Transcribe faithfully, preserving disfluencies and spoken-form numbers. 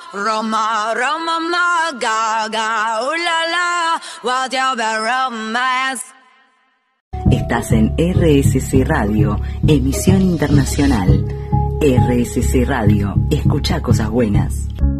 Roma, Roma, ma, ga, ooh la la, what you be romance. Estás en R S C Radio, emisión internacional. R S C Radio, escucha cosas buenas.